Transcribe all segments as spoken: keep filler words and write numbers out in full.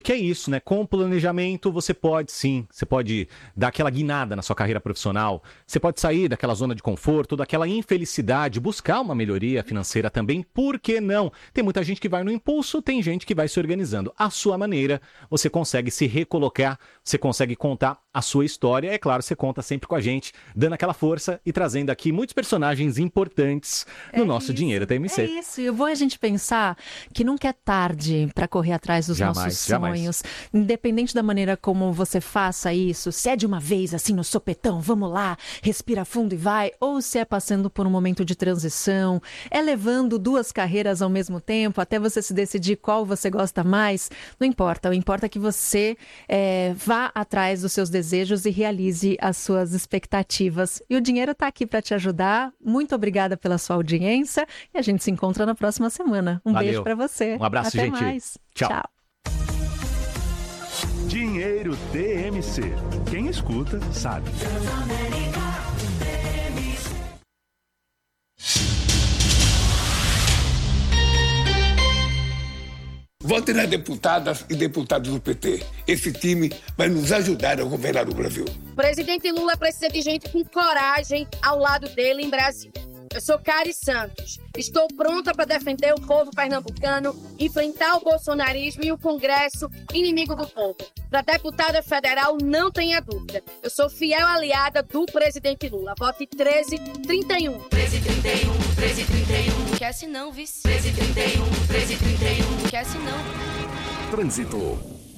Que é isso, né? Com o planejamento você pode sim, você pode dar aquela guinada na sua carreira profissional, você pode sair daquela zona de conforto, daquela infelicidade, buscar uma melhoria financeira também, por que não? Tem muita gente que vai no impulso, tem gente que vai se organizando. À sua maneira, você consegue se recolocar, você consegue contar a sua história. É claro, você conta sempre com a gente, dando aquela força e trazendo aqui muitos personagens importantes no é nosso isso, Dinheiro T M C. É isso, e eu vou a gente pensar que nunca é tarde para correr atrás dos Jamais, nossos jamais. sonhos. Independente da maneira como você faça isso, se é de uma vez, assim, no sopetão, vamos lá, respira fundo e vai, ou se é passando por um momento de transição, é levando duas carreiras ao mesmo tempo, até você se decidir qual você gosta mais, não importa. O importa é que você é, vá atrás dos seus desejos e realize as suas expectativas. E o Dinheiro está aqui para te ajudar. Muito obrigada pela sua audiência e a gente se encontra na próxima semana. Um Valeu. beijo para você. Um abraço, Até gente. mais. Tchau. Tchau. Dinheiro T M C. Quem escuta, sabe. Vote nas deputadas e deputados do P T. Esse time vai nos ajudar a governar o Brasil. O presidente Lula precisa de gente com coragem ao lado dele em Brasília. Eu sou Cari Santos. Estou pronta para defender o povo pernambucano, enfrentar o bolsonarismo e o Congresso inimigo do povo. Para deputada federal, não tenha dúvida. Eu sou fiel aliada do presidente Lula. Vote treze trinta e um. treze trinta e um, treze trinta e um. Quer se não, vice? treze trinta e um, treze trinta e um. Quer se não? Trânsito.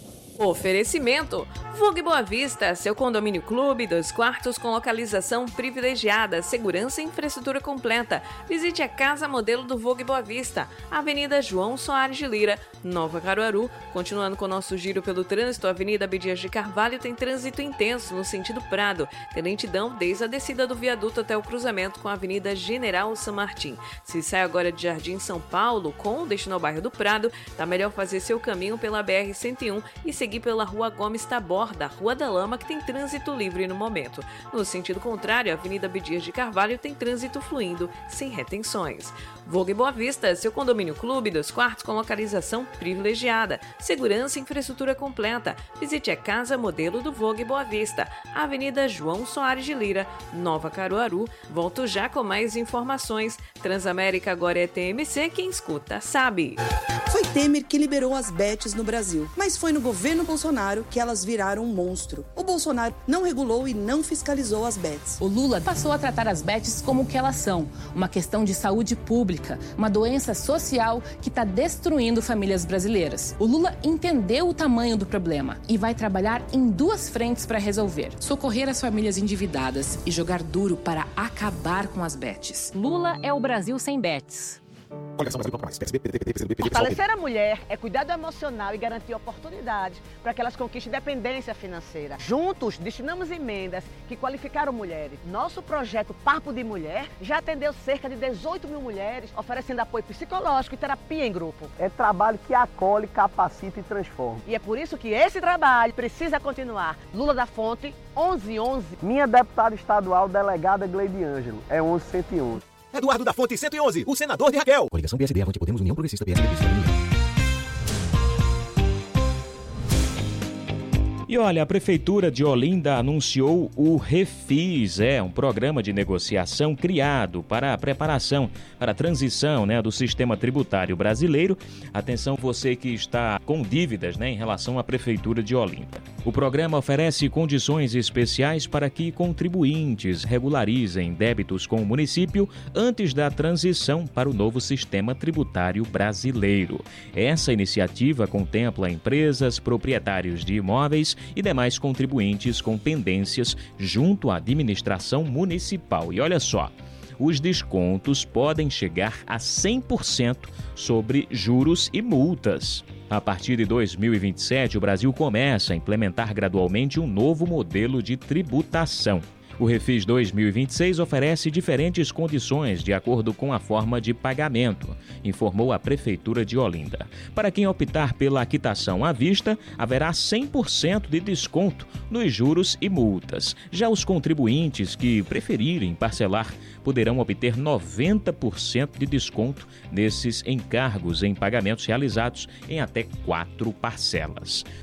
Oferecimento: Vogue Boa Vista, seu condomínio clube, dois quartos com localização privilegiada, segurança e infraestrutura completa. Visite a Casa Modelo do Vogue Boa Vista, Avenida João Soares de Lira, Nova Caruaru. Continuando com o nosso giro pelo trânsito, a Avenida Abdias de Carvalho tem trânsito intenso no sentido Prado. Tem lentidão desde a descida do viaduto até o cruzamento com a Avenida General San Martín. Se sai agora de Jardim São Paulo, com destino ao bairro do Prado, tá melhor fazer seu caminho pela B R cento e um e seguir pela Rua Gomes Taborda, Rua da Lama, que tem trânsito livre no momento. No sentido contrário, a Avenida Abdias de Carvalho tem trânsito fluindo, sem retenções. Vogue Boa Vista, seu condomínio clube, dois quartos com localização privilegiada, segurança e infraestrutura completa. Visite a Casa Modelo do Vogue Boa Vista, Avenida João Soares de Lira, Nova Caruaru. Volto já com mais informações. Transamérica agora é T M C, quem escuta sabe. Foi Temer que liberou as bets no Brasil, mas foi no governo Bolsonaro que elas viraram um monstro. O Bolsonaro não regulou e não fiscalizou as bets. O Lula passou a tratar as bets como o que elas são, uma questão de saúde pública, uma doença social que está destruindo famílias brasileiras. O Lula entendeu o tamanho do problema e vai trabalhar em duas frentes para resolver: socorrer as famílias endividadas e jogar duro para acabar com as bets. Lula é o Brasil sem bets. Fortalecer a mulher é cuidado emocional e garantir oportunidades para que elas conquistem independência financeira. Juntos, destinamos emendas que qualificaram mulheres. Nosso projeto Papo de Mulher já atendeu cerca de dezoito mil mulheres, oferecendo apoio psicológico e terapia em grupo. É trabalho que acolhe, capacita e transforma. E é por isso que esse trabalho precisa continuar. Lula da Fonte, onze onze. Minha deputada estadual, delegada Gleide Ângelo, é onze cento e onze. Eduardo da Fonte, cento e onze, o senador de Raquel. Coligação P S D, Avante Podemos, União Progressista, P S D, P S D, União. E olha, a Prefeitura de Olinda anunciou o Refis, é um programa de negociação criado para a preparação, para a transição, né, do sistema tributário brasileiro. Atenção você que está com dívidas, né, em relação à Prefeitura de Olinda. O programa oferece condições especiais para que contribuintes regularizem débitos com o município antes da transição para o novo sistema tributário brasileiro. Essa iniciativa contempla empresas, proprietários de imóveis e demais contribuintes com pendências junto à administração municipal. E olha só, os descontos podem chegar a cem por cento sobre juros e multas. A partir de dois mil e vinte e sete, o Brasil começa a implementar gradualmente um novo modelo de tributação. O Refis dois mil e vinte e seis oferece diferentes condições de acordo com a forma de pagamento, informou a Prefeitura de Olinda. Para quem optar pela quitação à vista, haverá cem por cento de desconto nos juros e multas. Já os contribuintes que preferirem parcelar poderão obter noventa por cento de desconto nesses encargos em pagamentos realizados em até quatro parcelas.